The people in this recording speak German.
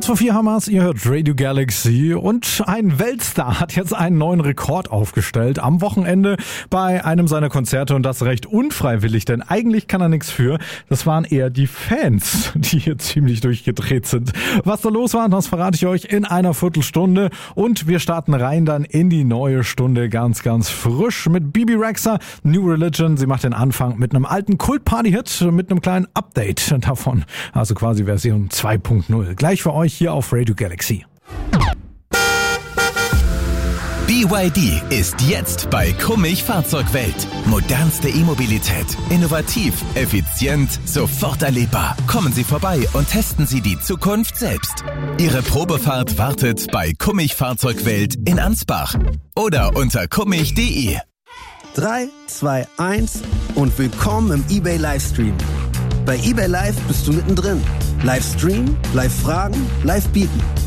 Kurz vor 4 haben wir's, ihr hört Radio Galaxy und ein Weltstar hat jetzt einen neuen Rekord aufgestellt am Wochenende bei einem seiner Konzerte und das recht unfreiwillig, denn eigentlich kann er nichts für. Das waren eher die Fans, die hier ziemlich durchgedreht sind. Was da los war, das verrate ich euch in einer Viertelstunde und wir starten rein dann in die neue Stunde ganz, ganz frisch mit Bebe Rexha, New Religion. Sie macht den Anfang mit einem alten Kult-Party-Hit mit einem kleinen Update davon, also quasi Version 2.0. Gleich für euch hier auf Radio Galaxy. BYD ist jetzt bei Kummich Fahrzeugwelt. Modernste E-Mobilität. Innovativ, effizient, sofort erlebbar. Kommen Sie vorbei und testen Sie die Zukunft selbst. Ihre Probefahrt wartet bei Kummich Fahrzeugwelt in Ansbach oder unter kummich.de. 3, 2, 1 und willkommen im eBay Livestream. Bei eBay Live bist du mittendrin. Livestream, Live-Fragen, Live-Bieten.